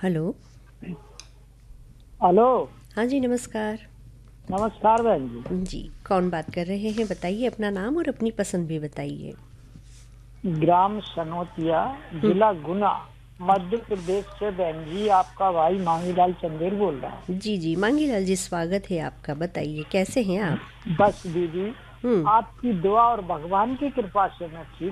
Hello. Hello. हाँ जी, नमस्कार। नमस्कार बहन जी। जी, कौन बात कर रहे हैं? बताइए अपना नाम और अपनी पसंद भी बताइए। ग्राम सनोतिया, हुँ, जिला गुना, मध्य प्रदेश से बहन जी आपका भाई मांगीलाल चंदेल बोल रहा जी, जी, मांगीलाल जी स्वागत है आपका। बताइए कैसे हैं आप? हूँ। बस दीदी, हुँ, आपकी दुआ और भगवान की कृपा से मैं ठीक